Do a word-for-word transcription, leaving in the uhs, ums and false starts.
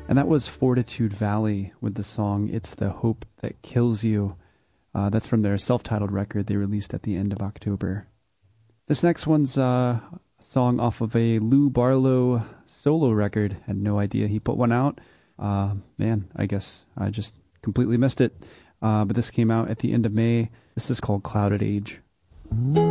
And that was Fortitude Valley with the song It's the Hope That Kills You. Uh, that's from their self-titled record they released at the end of October. This next one's uh, a song off of a Lou Barlow solo record. Had no idea he put one out. Uh, man, I guess I just completely missed it. Uh, but this came out at the end of May. This is called Clouded Age.